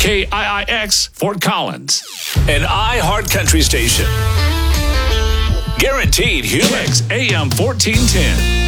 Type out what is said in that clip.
KIIX Fort Collins. An iHeart Country station. Guaranteed human. AM 1410.